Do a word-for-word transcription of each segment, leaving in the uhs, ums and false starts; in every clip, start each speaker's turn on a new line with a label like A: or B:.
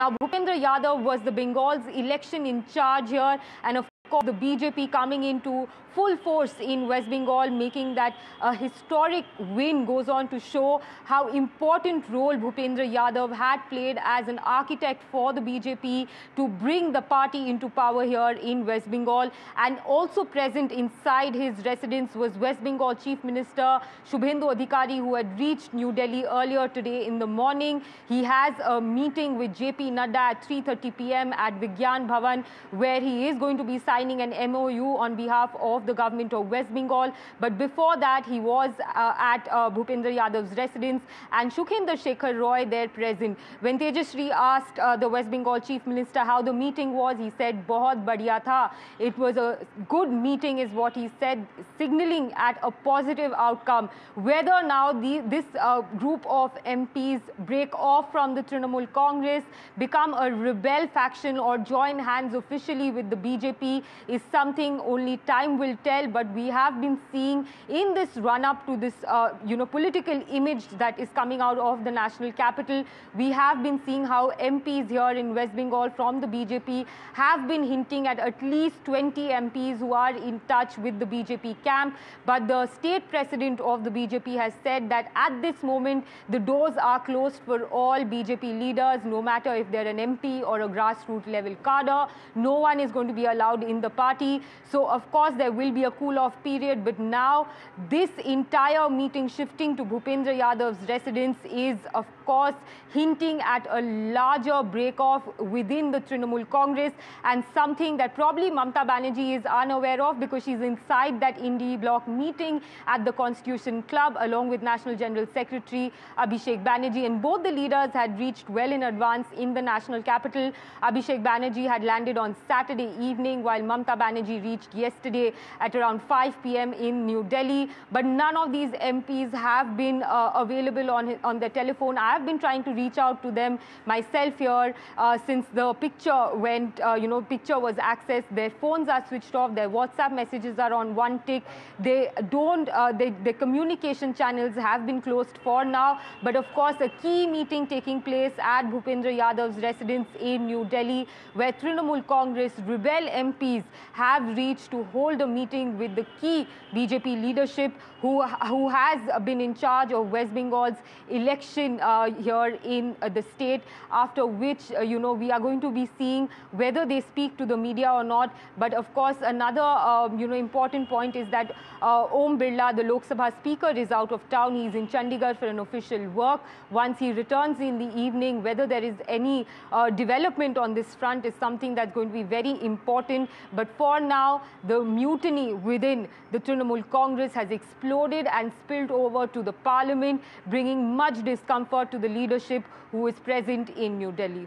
A: Now, Bhupendra Yadav was the Bengal's election in charge here, and of course, the B J P coming into full force in West Bengal, making that a historic win, goes on to show how important role Bhupendra Yadav had played as an architect for the B J P to bring the party into power here in West Bengal. And also present inside his residence was West Bengal Chief Minister Shubhendu Adhikari, who had reached New Delhi earlier today in the morning. He has a meeting with J P Nadda at three thirty p m at Vigyan Bhavan, where he is going to be signing an M O U on behalf of the government of West Bengal. But before that, he was uh, at uh, Bhupendra Yadav's residence, and Sukhender Shekhar Roy there present. When Tejashree asked uh, the West Bengal Chief Minister how the meeting was, he said, "Bahut badhiya tha." It was a good meeting, is what he said, signaling at a positive outcome. Whether now the, this uh, group of M Ps break off from the Trinamool Congress, become a rebel faction, or join hands officially with the B J P is something only time will tell. But we have been seeing in this run-up to this, uh, you know, political image that is coming out of the national capital, we have been seeing how M Ps here in West Bengal from the B J P have been hinting at at least twenty M Ps who are in touch with the B J P camp. But the state president of the B J P has said that at this moment, the doors are closed for all B J P leaders, no matter if they're an M P or a grassroots level cadre. No one is going to be allowed in the party. So, of course, there will be a cool-off period. But now, this entire meeting shifting to Bhupendra Yadav's residence is, of course, hinting at a larger break-off within the Trinamool Congress, and something that probably Mamata Banerjee is unaware of, because she's inside that Indie bloc meeting at the Constitution Club along with National General Secretary Abhishek Banerjee, and both the leaders had reached well in advance in the national capital. Abhishek Banerjee had landed on Saturday evening, while Mamata Banerjee reached yesterday at around five p m in New Delhi. But none of these M Ps have been uh, available on, on their telephone. I have been trying to reach out to them myself here uh, since the picture went, uh, you know, picture was accessed. Their phones are switched off. Their WhatsApp messages are on one tick. They don't, uh, they, their communication channels have been closed for now. But of course, a key meeting taking place at Bhupendra Yadav's residence in New Delhi, where Trinamool Congress rebel M Ps have reached to hold a meeting with the key B J P leadership who, who has been in charge of West Bengal's election uh, here in uh, the state, after which, uh, you know, we are going to be seeing whether they speak to the media or not. But of course, another, uh, you know, important point is that uh, Om Birla, the Lok Sabha Speaker, is out of town. He is in Chandigarh for an official work. Once he returns in the evening, whether there is any uh, development on this front is something that's going to be very important. But for now, the mutiny within the Trinamool Congress has exploded and spilled over to the parliament, bringing much discomfort to the leadership who is present in New Delhi.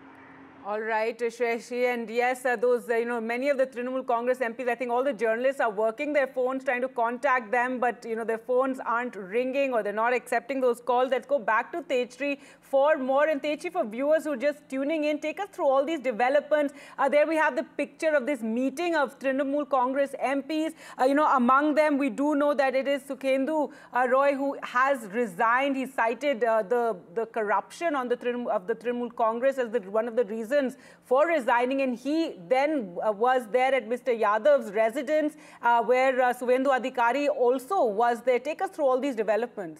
B: All right, Shreyashi, and yes, uh, those, uh, you know, many of the Trinamool Congress M Ps, I think all the journalists are working their phones, trying to contact them, but, you know, their phones aren't ringing or they're not accepting those calls. Let's go back to Tejashree for more. And Tejashree, for viewers who are just tuning in, take us through all these developments. Uh, there we have the picture of this meeting of Trinamool Congress M Ps. Uh, you know, among them, we do know that it is Sukhender uh, Roy who has resigned. He cited uh, the, the corruption on the Trinamool, of the Trinamool Congress as the, one of the reasons for resigning, and he then uh, was there at Mister Yadav's residence uh, where uh, Shubhendu Adhikari also was there. Take us through all these developments.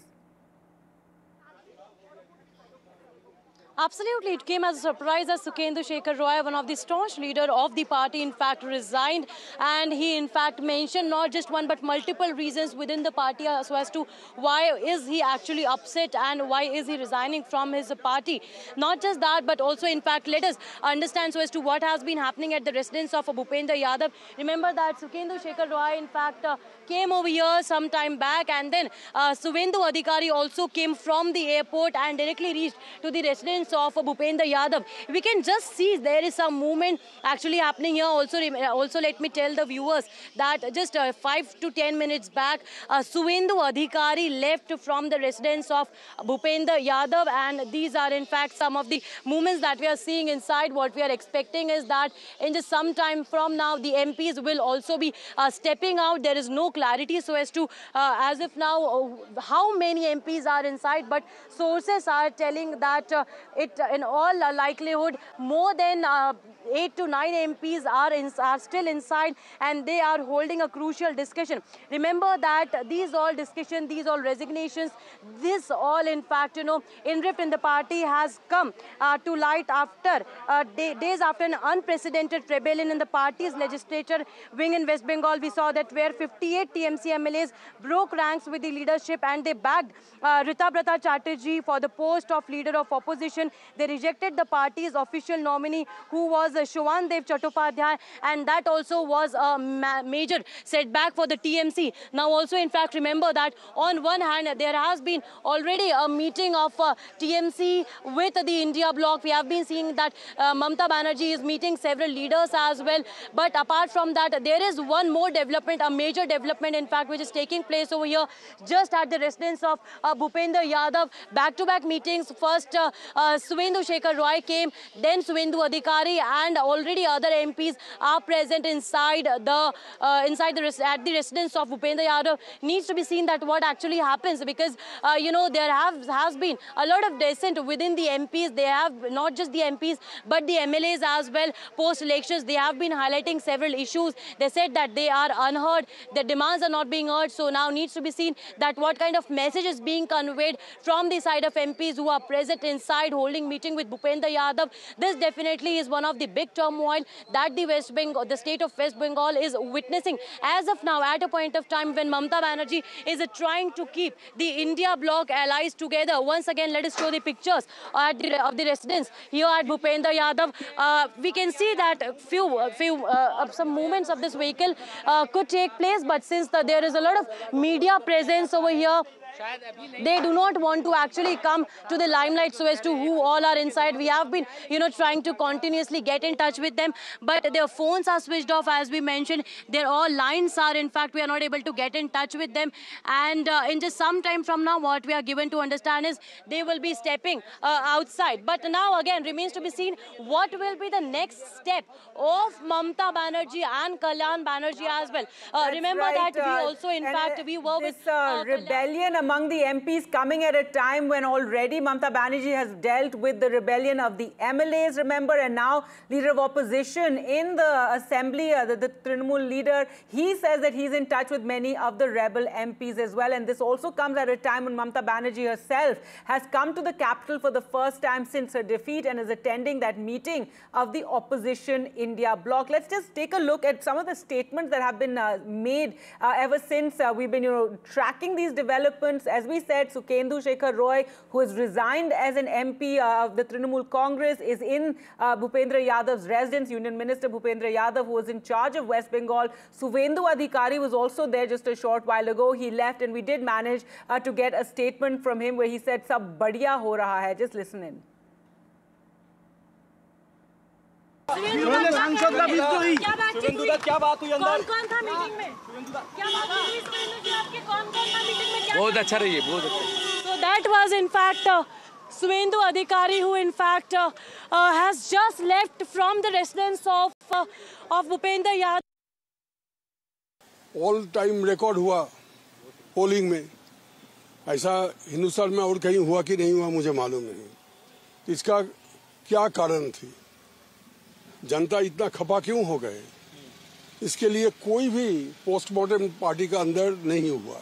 C: Absolutely, it came as a surprise as Sukhender Shekhar Roy, one of the staunch leader of the party, in fact resigned, and he in fact mentioned not just one but multiple reasons within the party as well as to why is he actually upset and why is he resigning from his party. Not just that, but also in fact let us understand so as to what has been happening at the residence of Bhupendra Yadav. Remember that Sukhender Shekhar Roy in fact uh, came over here some time back, and then uh, Shubhendu Adhikari also came from the airport and directly reached to the residence of Bhupendra Yadav. We can just see there is some movement actually happening here. Also, also let me tell the viewers that just uh, five to ten minutes back, uh, Shubhendu Adhikari left from the residence of Bhupendra Yadav, and these are in fact some of the movements that we are seeing inside. What we are expecting is that in just some time from now, the M Ps will also be uh, stepping out. There is no clarity so as to, uh, as if now, uh, how many M Ps are inside, but sources are telling that uh, it in all likelihood more than uh, eight to nine M Ps are, in, are still inside, and they are holding a crucial discussion. Remember that these all discussions, these all resignations, this all in fact, you know, in rift in the party has come uh, to light after uh, day, days after an unprecedented rebellion in the party's legislature wing in West Bengal. We saw that where fifty-eight T M C M L As broke ranks with the leadership and they backed uh, Ritabrata Chatterjee for the post of leader of opposition. They rejected the party's official nominee, who was uh, Shovan Dev Chattopadhyay, and that also was a ma major setback for the T M C. Now also, in fact, remember that on one hand, there has been already a meeting of uh, T M C with the India bloc. We have been seeing that uh, Mamata Banerjee is meeting several leaders as well. But apart from that, there is one more development, a major development, in fact, which is taking place over here just at the residence of uh, Bhupender Yadav. Back-to-back meetings. First, uh, uh, Suvendu Shekhar Roy came, then Suvendu Adhikari, and already other M Ps are present inside the uh, inside the at the residence of Bhupender Yadav. Needs to be seen that what actually happens, because uh, you know, there have has been a lot of dissent within the M Ps. They have not just the M Ps but the M L As as well. Post elections, they have been highlighting several issues. They said that they are unheard, their demands are not being heard. So now needs to be seen that what kind of message is being conveyed from the side of M Ps who are present inside holding meeting with Bhupender Yadav. This definitely is one of the big turmoil that the West Bengal, the state of West Bengal is witnessing as of now, at a point of time when Mamata Banerjee is uh, trying to keep the India bloc allies together. Once again, let us show the pictures at the, of the residence here at Bhupender Yadav. Uh, we can see that few, uh, few uh, some movements of this vehicle uh, could take place, but since the, there is a lot of media presence over here, they do not want to actually come to the limelight so as to who all are inside. We have been, you know, trying to continuously get in touch with them, but their phones are switched off, as we mentioned. Their all lines are, in fact, we are not able to get in touch with them. And uh, in just some time from now, what we are given to understand is they will be stepping uh, outside. But now, again, remains to be seen what will be the next step of Mamata Banerjee and Kalyan Banerjee as well. Uh, remember
B: right,
C: that
B: uh,
C: we also, in fact, we were
B: this,
C: with... Uh,
B: uh, rebellion among the M Ps coming at a time when already Mamata Banerjee has dealt with the rebellion of the M L As, remember, and now leader of opposition in the assembly, uh, the, the Trinamool leader, he says that he's in touch with many of the rebel M Ps as well. And this also comes at a time when Mamata Banerjee herself has come to the capital for the first time since her defeat and is attending that meeting of the opposition India bloc. Let's just take a look at some of the statements that have been uh, made uh, ever since uh, we've been, you know, tracking these developments. As we said, Sukendu Shekhar Roy, who has resigned as an M P uh, of the Trinamool Congress, is in uh, Bhupender Yadav's residence. Union Minister Bhupender Yadav, who was in charge of West Bengal. Suvendu Adhikari was also there just a short while ago. He left, and we did manage uh, to get a statement from him where he said, "Sab badhiya ho raha hai." Just listen in.
D: सांसद का विद्रोही
E: सुवेंदुदा क्या बात हुई अंदर?
C: कौन था meeting में? क्या बात हुई सुवेंदु जी आपके? कौन कौन था मीटिंग में? क्या
E: बहुत अच्छा रही है, बहुत अच्छा.
C: So that was in fact uh, Suvendu Adhikari, who in fact uh, uh, has just left from the residence of uh, of Bhupender Yadav.
D: All time record हुआ पोलिंग में. ऐसा हिंदुस्तान में और कहीं हुआ कि नहीं हुआ मुझे मालूम नहीं. इसका क्या कारण थी? जनता इतना खपा क्यों हो गए? इसके लिए कोई भी पोस्टमार्टम पार्टी का अंदर नहीं हुआ.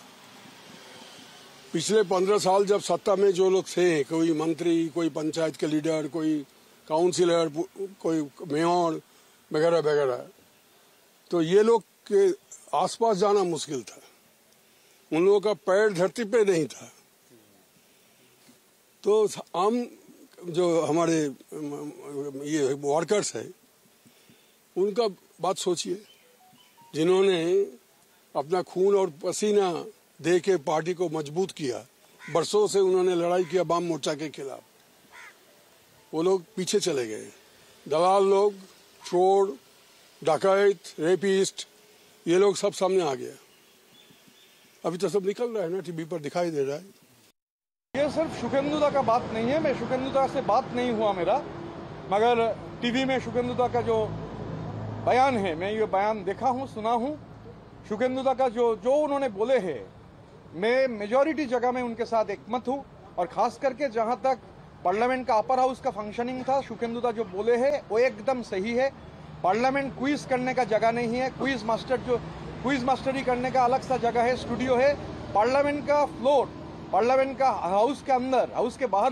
D: पिछले पंद्रह साल जब सत्ता में जो लोग थे, कोई मंत्री, कोई पंचायत के लीडर, कोई काउंसिलर, कोई मेयर वगैरह वगैरह, तो ये लोग के आसपास जाना मुश्किल था. उन लोगों का पैर धरती पे नहीं था. तो आम जो हमारे ये वर्कर्स है, उनका बात सोचिए, जिन्होंने अपना खून और पसीना दे के पार्टी को मजबूत किया. बरसों से उन्होंने लड़ाई किया वाम मोर्चा के खिलाफ. वो लोग पीछे चले गए. दलाल लोग, चोर, डकैत, रेपिस्ट, ये लोग सब सामने आ गया. अभी तो सब निकल रहा है ना, टीवी पर दिखाई दे रहा है.
F: ये सिर्फ शुकेंदुदा का बात नहीं है. मैं शुकेंदुदा से बात नहीं हुआ मेरा, मगर टीवी में शुकेंदुदा का जो बयान है, मैं ये बयान देखा हूँ, सुना हूँ. शुकेंदुदा का जो जो उन्होंने बोले हैं, मैं मेजॉरिटी जगह में उनके साथ एकमत हूँ. और खास करके जहाँ तक पार्लियामेंट का अपर हाउस का फंक्शनिंग था। शुकेंदुदा जो बोले हैं वो एकदम सही है। पार्लियामेंट क्विज करने का जगह नहीं है। क्विज मास्टर जो क्विज मास्टरी करने का अलग सा जगह है, स्टूडियो है। पार्लियामेंट का फ्लोर, पार्लियामेंट का हाउस के अंदर, हाउस के बाहर